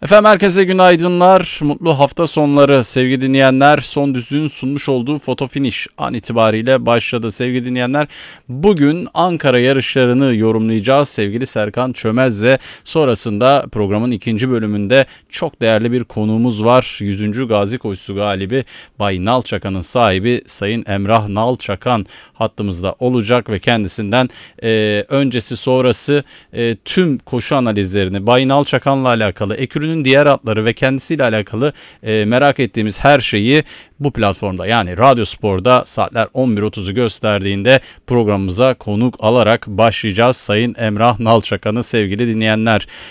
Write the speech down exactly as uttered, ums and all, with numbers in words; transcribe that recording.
Efendim herkese günaydınlar, mutlu hafta sonları sevgili dinleyenler. Son Düzlüğün sunmuş olduğu Foto Finish an itibariyle başladı sevgili dinleyenler. Bugün Ankara yarışlarını yorumlayacağız sevgili Serkan Çömez'le. Sonrasında programın ikinci bölümünde çok değerli bir konuğumuz var. yüzüncü Gazi Koşusu galibi Bay Nalçakan'ın sahibi Sayın Emrah Nalçakan hattımızda olacak ve kendisinden e, öncesi sonrası e, tüm koşu analizlerini Bay Nalçakan'la alakalı, ekürünün diğer atları ve kendisiyle alakalı e, merak ettiğimiz her şeyi bu platformda, yani Radyo Spor'da saatler on bir otuzu gösterdiğinde programımıza konuk alarak başlayacağız. Sayın Emrah Nalçakan'ı sevgili dinleyenler.